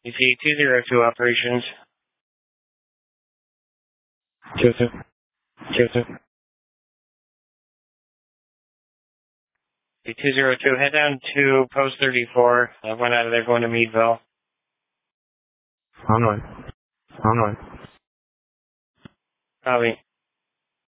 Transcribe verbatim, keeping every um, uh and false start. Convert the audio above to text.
You see two zero two operations. Joseph. Joseph. two zero two, head down to post thirty-four. I went out of there going to Meadville. On way. On way. Copy.